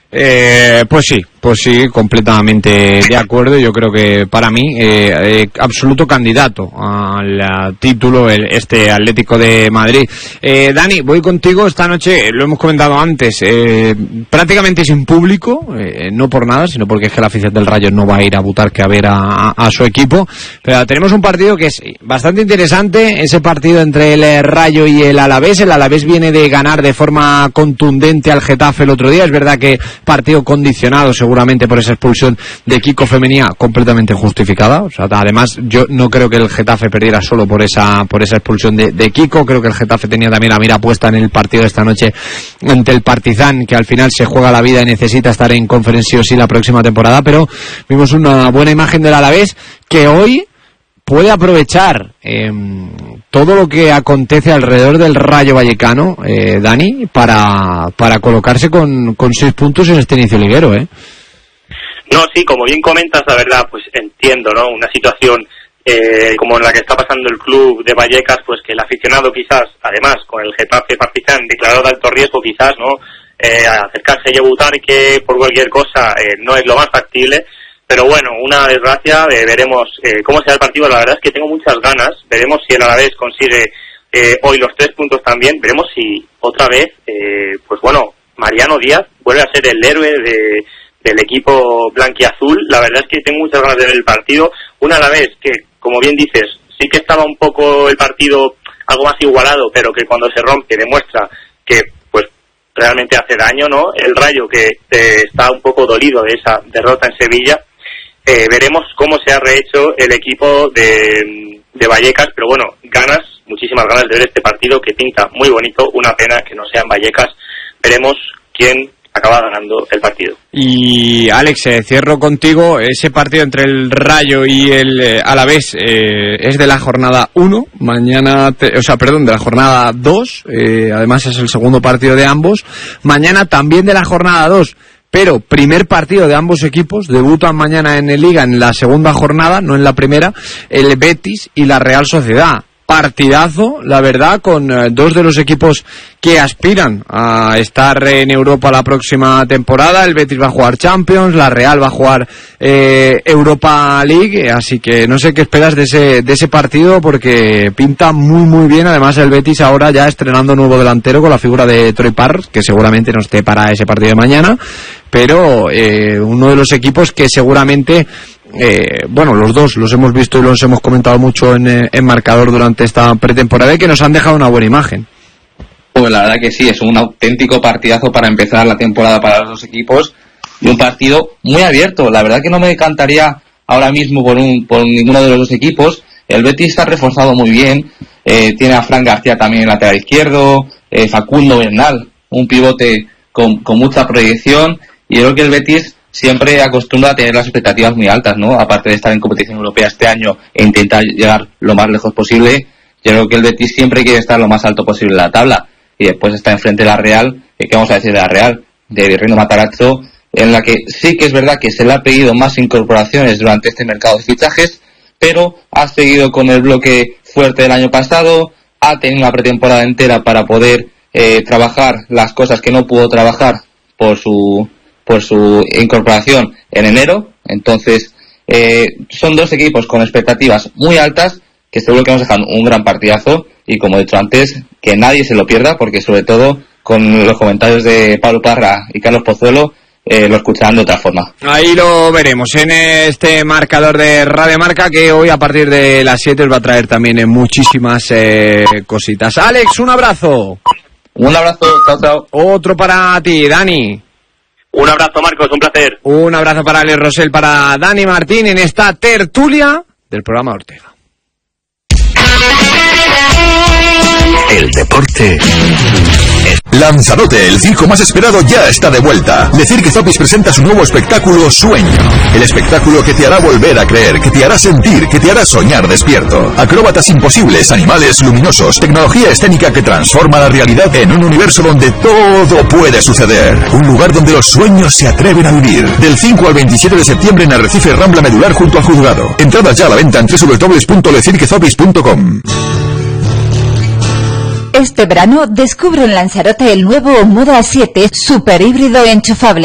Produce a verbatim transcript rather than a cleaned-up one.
Eh, pues sí, pues sí, completamente de acuerdo. Yo creo que para mí eh, eh, absoluto candidato al título el, este Atlético de Madrid. Eh, Dani, voy contigo esta noche, lo hemos comentado antes, eh, prácticamente sin público, eh, no por nada, sino porque es que la afición del Rayo no va a ir a Butarque a ver a, a, a su equipo, pero tenemos un partido que es bastante interesante, ese partido entre el Rayo y el Alavés. El Alavés viene de ganar de forma contundente al Getafe el otro día, es verdad que partido condicionado seguramente por esa expulsión de Kiko Femenía, completamente justificada. O sea, además yo no creo que el Getafe perdiera solo por esa por esa expulsión de, de Kiko. Creo que el Getafe tenía también la mira puesta en el partido de esta noche ante el Partizan, que al final se juega la vida y necesita estar en Conference sí o sí la próxima temporada, pero vimos una buena imagen del Alavés que hoy puede aprovechar eh, todo lo que acontece alrededor del Rayo Vallecano, eh, Dani, para, para colocarse con, con seis puntos en este inicio liguero, ¿eh? No, sí, como bien comentas, la verdad, pues entiendo, ¿no? Una situación eh, como en la que está pasando el club de Vallecas, pues que el aficionado quizás, además, con el Getafe Partizan declarado de alto riesgo, quizás, ¿no? Eh, acercarse a Butarque por cualquier cosa eh, no es lo más factible. Pero bueno, una desgracia, eh, veremos eh, cómo será el partido. La verdad es que tengo muchas ganas. Veremos si el Alavés consigue eh, hoy los tres puntos también. Veremos si otra vez, eh, pues bueno, Mariano Díaz vuelve a ser el héroe de, del equipo blanquiazul. La verdad es que tengo muchas ganas de ver el partido. Un Alavés que, como bien dices, sí que estaba un poco el partido algo más igualado, pero que cuando se rompe demuestra que pues realmente hace daño, ¿no? El Rayo que eh, está un poco dolido de esa derrota en Sevilla. Eh, veremos cómo se ha rehecho el equipo de, de Vallecas, pero bueno, ganas, muchísimas ganas de ver este partido que pinta muy bonito. Una pena que no sea en Vallecas. Veremos quién acaba ganando el partido. Y Alex, eh, cierro contigo. Ese partido entre el Rayo y el eh, Alavés eh, es de la jornada uno, mañana, te, o sea, perdón, de la jornada dos, eh, además es el segundo partido de ambos. Mañana también de la jornada dos. Pero primer partido de ambos equipos, debutan mañana en el Liga en la segunda jornada, no en la primera, el Betis y la Real Sociedad. Partidazo, la verdad, con eh, dos de los equipos que aspiran a estar en Europa la próxima temporada. El Betis va a jugar Champions, la Real va a jugar eh, Europa League, así que no sé qué esperas de ese de ese partido porque pinta muy muy bien. Además el Betis ahora ya estrenando nuevo delantero con la figura de Troy Parr, que seguramente no esté para ese partido de mañana, pero eh, uno de los equipos que seguramente Eh, bueno, los dos los hemos visto y los hemos comentado mucho en, eh, en marcador durante esta pretemporada y que nos han dejado una buena imagen. Pues la verdad que sí, es un auténtico partidazo para empezar la temporada para los dos equipos y un partido muy abierto. La verdad que no me decantaría ahora mismo por, un, por ninguno de los dos equipos. El Betis está reforzado muy bien, eh, tiene a Fran García también en lateral izquierdo, eh, Facundo Bernal, un pivote con, con mucha proyección, y yo creo que el Betis siempre acostumbra a tener las expectativas muy altas, ¿no? Aparte de estar en competición europea este año e intentar llegar lo más lejos posible, yo creo que el Betis siempre quiere estar lo más alto posible en la tabla. Y después está enfrente de la Real, ¿qué vamos a decir de la Real? De Virreino Matarazzo, en la que sí que es verdad que se le ha pedido más incorporaciones durante este mercado de fichajes, pero ha seguido con el bloque fuerte del año pasado, ha tenido una pretemporada entera para poder eh, trabajar las cosas que no pudo trabajar por su por su incorporación en enero. Entonces eh, son dos equipos con expectativas muy altas que seguro que nos dejan un gran partidazo, y como he dicho antes, que nadie se lo pierda, porque sobre todo con los comentarios de Pablo Parra y Carlos Pozuelo eh, lo escucharán de otra forma. Ahí lo veremos en este marcador de Radio Marca, que hoy a partir de las siete os va a traer también muchísimas eh, cositas. Alex, un abrazo. Un abrazo, chao, chao. Otro para ti, Dani. Un abrazo, Marcos, un placer. Un abrazo para Alex Rosell, para Dani Martín en esta tertulia del programa Ortega. El deporte. Lanzarote, el circo más esperado, ya está de vuelta. Le Cirque Zopis presenta su nuevo espectáculo Sueño. El espectáculo que te hará volver a creer, que te hará sentir, que te hará soñar despierto. Acróbatas imposibles, animales luminosos, tecnología escénica que transforma la realidad en un universo donde todo puede suceder. Un lugar donde los sueños se atreven a vivir. Del cinco al veintisiete de septiembre en Arrecife, Rambla Medular junto al Juzgado. Entradas ya a la venta en doble u doble u doble u punto le cirque zopis punto com. Este verano descubre en Lanzarote el nuevo Moda siete super híbrido enchufable.